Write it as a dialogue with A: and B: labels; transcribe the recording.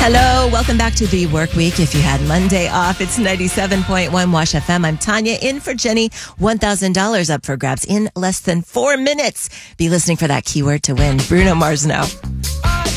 A: Hello, welcome back to the work week. If you had Monday off, it's 97.1 Wash FM. I'm Tanya, in for Jenny. $1,000 up for grabs in less than 4 minutes. Be listening for that keyword to win. Bruno Mars now.